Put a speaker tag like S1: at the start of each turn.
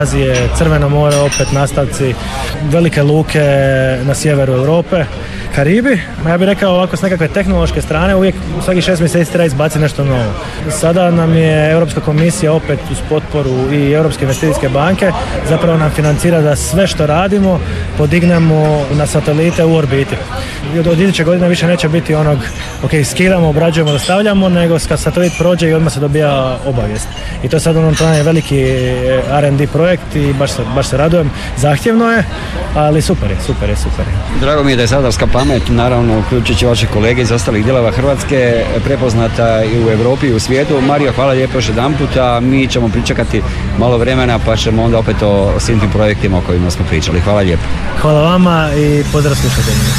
S1: Azije, Crveno more, opet nastavci, velike luke na sjeveru Europe, Karibi. Ja bih rekao ovako s nekakve tehnološke strane uvijek svaki 6 mjeseci treba izbaciti nešto novo. Sada nam je Europska komisija opet uz potporu i Europske investicijske banke zapravo nam financira da sve što radimo podignemo na satelite u orbiti. Od iduće godine više neće biti onog skidamo, obrađujemo, dostavljamo, nego kad satelit prođe i odmah se dobija obavijest. I to je sad veliki R&D projekt i baš se radujem. Zahtjevno je, ali super je.
S2: Drago mi je da je Zadarska pamet, naravno uključujući vaše kolege iz ostalih dijelova Hrvatske, prepoznata i u Europi i u svijetu. Mario, hvala lijepo još jedanput, a mi ćemo pričekati malo vremena pa ćemo onda opet o svim tim projektima o kojima smo pričali. Hvala lijepo.
S1: Hvala vama i pozdrav slušateljima.